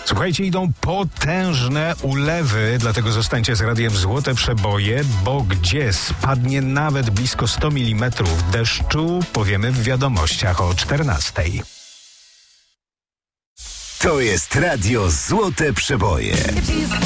Słuchajcie, idą potężne ulewy, dlatego zostańcie z radiem Złote Przeboje, bo gdzie spadnie nawet blisko 100 mm deszczu, powiemy w wiadomościach o 14. To jest Radio Złote Przeboje.